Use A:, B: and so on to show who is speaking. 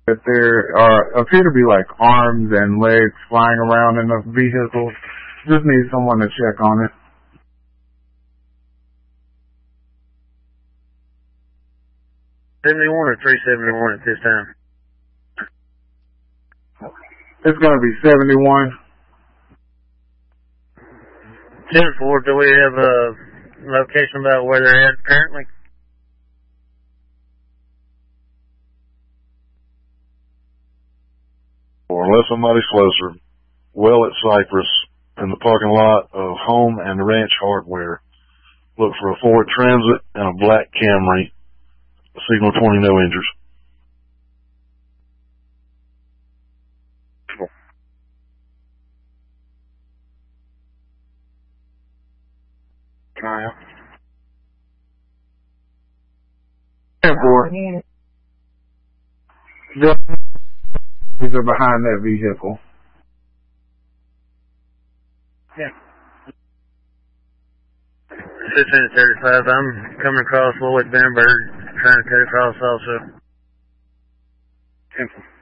A: that there appear to be like arms and legs flying around in the vehicle. Just need someone to check on it.
B: $71 or $371 at this time?
A: It's going to be 71.
B: 10-4, do we have a location about where they're at currently?
C: Or unless somebody's closer, well at Cypress, in the parking lot of Home and Ranch Hardware. Look for a Ford Transit and a black Camry. Signal 20, no injuries.
B: Kyle.
A: 10-4. These are behind that vehicle.
B: Yeah. 15-35, I'm coming across Lloyd Benberg, trying to cut across also.
A: 10-4.